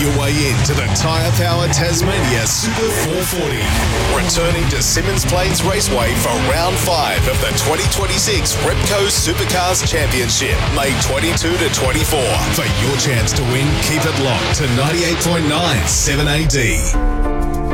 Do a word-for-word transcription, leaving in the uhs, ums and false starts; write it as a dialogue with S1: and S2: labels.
S1: your way into the Tyre Power Tasmania Super four forty. Returning to Symmons Plains Raceway for round five of the twenty twenty-six Repco Supercars Championship, May twenty-second to twenty-fourth. For your chance to win, keep it locked to ninety-eight point nine seven A D.